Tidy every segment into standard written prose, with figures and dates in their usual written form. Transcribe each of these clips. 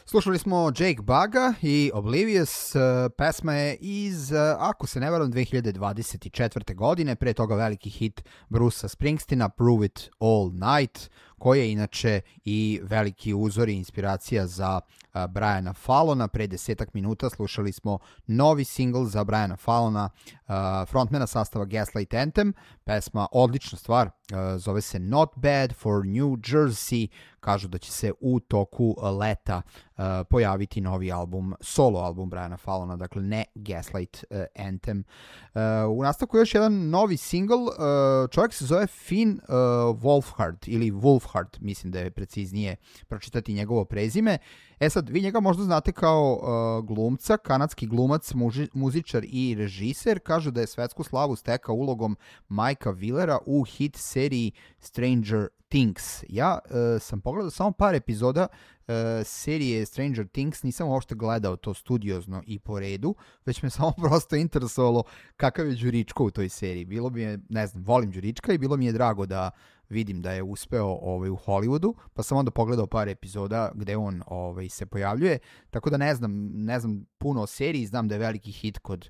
Slušali smo Jake Bugga i Oblivious, pesma je iz, ako se ne varam, 2024. godine, pre toga veliki hit Brucea Springsteena, Prove It All Night, koji je inače i veliki uzor i inspiracija za Briana Fallona. Pre 10 minuta slušali smo novi singl za Briana Fallona, frontmana sastava Gaslight Anthem, pesma odlična stvar, zove se Not Bad for New Jersey. Kažu da će se u toku leta pojaviti novi album, solo album Briana Fallona, dakle ne Gaslight Anthem. U nastavku još jedan novi singl, čovjek se zove Finn Wolfhard ili Wolfhard, mislim da je preciznije pročitati njegovo prezime. Sad, vi njega možda znate kao glumca, kanadski glumac, muzičar i režiser. Kažu da je svetsku slavu stekao ulogom Mikea Willera u hit seriji Stranger Things. Ja sam pogledao samo par epizoda serije Stranger Things, nisam uopšte gledao to studiozno i po redu, već me samo prosto interesovalo kakav je Đuričko u toj seriji. Bilo bi je, ne znam, volim Đurička i bilo mi je drago da vidim da je uspeo u Hollywoodu, pa sam onda pogledao par epizoda gde on se pojavljuje, tako da ne znam puno o seriji, znam da je veliki hit kod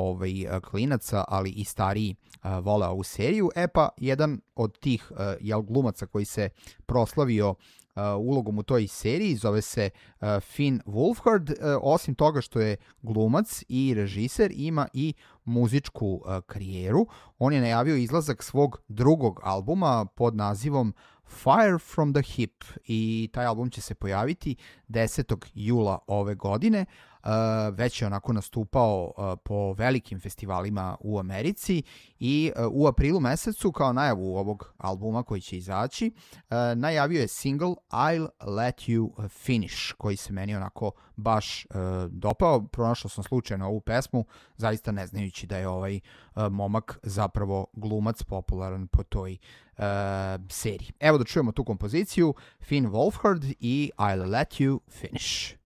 klinaca, ali i stariji vole ovu seriju. Pa jedan od tih glumaca koji se proslavio ulogom u toj seriji zove se Finn Wolfhard. Osim toga što je glumac i režiser, ima i muzičku karijeru. On je najavio izlazak svog drugog albuma pod nazivom Fire from the Hip i taj album će se pojaviti 10. jula ove godine. Već je onako nastupao po velikim festivalima u Americi i u aprilu mesecu kao najavu ovog albuma koji će izaći najavio je single I'll Let You Finish, koji se meni onako baš dopao. Pronašao sam slučajno ovu pesmu, zaista ne znajući da je ovaj momak zapravo glumac popularan po toj seriji. Evo da čujemo tu kompoziciju, Finn Wolfhard i I'll Let You Finish.